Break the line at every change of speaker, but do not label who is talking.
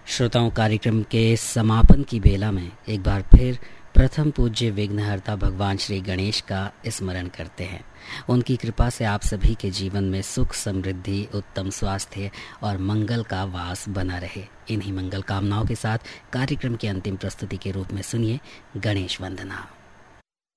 श्रोताओं, कार्यक्रम के समापन की बेला में एक बार फिर प्रथम पूज्य विघ्नहर्ता भगवान श्री गणेश का स्मरण करते हैं। उनकी कृपा से आप सभी के जीवन में सुख, समृद्धि, उत्तम स्वास्थ्य और मंगल का वास बना रहे। इन्हीं मंगल कामनाओं के साथ कार्यक्रम की अंतिम प्रस्तुति के रूप में सुनिए गणेश वंदना।